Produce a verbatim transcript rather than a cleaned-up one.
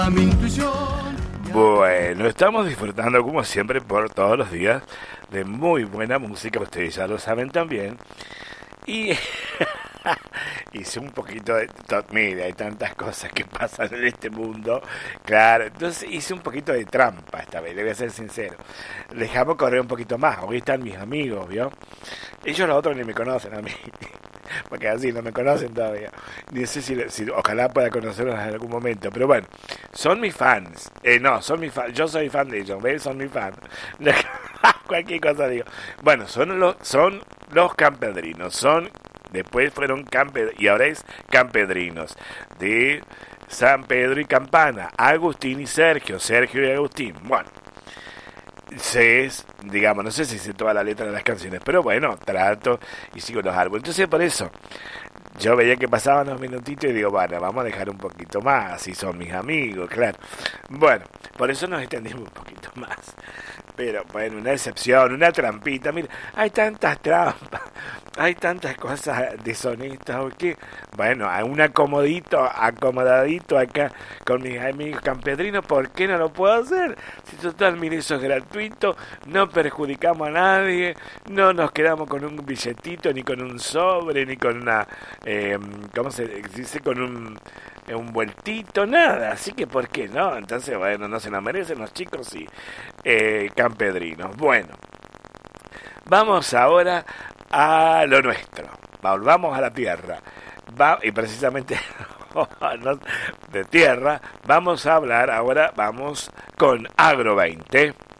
Mi intuición. Bueno, estamos disfrutando como siempre por todos los días de muy buena música, ustedes ya lo saben también. Y hice un poquito de... to- Mira, hay tantas cosas que pasan en este mundo. Claro, entonces hice un poquito de trampa esta vez, le voy a ser sincero. Dejamos correr un poquito más. Hoy están mis amigos, ¿vio? Ellos los otros ni me conocen a mí. Porque así no me conocen todavía. Ni sé si, si ojalá pueda conocerlos en algún momento. Pero bueno, son mis fans. Eh, no, son mis fans. Yo soy fan de ellos, ¿ves? Son mis fans. Cualquier cosa digo. Bueno, son los, son los campedrinos. Son, después fueron camped y ahora es campedrinos. De San Pedro y Campana. Agustín y Sergio. Sergio y Agustín. Bueno. Sé, digamos, no sé si sé toda la letra de las canciones, pero bueno, trato y sigo los árboles. Entonces por eso, yo veía que pasaban unos minutitos y digo, bueno, vamos a dejar un poquito más, si son mis amigos, claro. Bueno, por eso nos extendimos un poquito más. Pero bueno, una excepción, una trampita, mira, hay tantas trampas, hay tantas cosas deshonestas, ¿o qué? Bueno, a un acomodito, acomodadito acá con mis amigos campedrinos, ¿por qué no lo puedo hacer? Si total, mire, eso es gratuito, no perjudicamos a nadie, no nos quedamos con un billetito, ni con un sobre, ni con una, eh, ¿cómo se dice? Con un, eh, un vueltito, nada, así que ¿por qué no? Entonces, bueno, no se lo merecen los chicos y eh, campedrinos. Bueno, vamos ahora a lo nuestro, volvamos a la tierra. Va, y precisamente de tierra, vamos a hablar ahora, vamos con Agro veinte.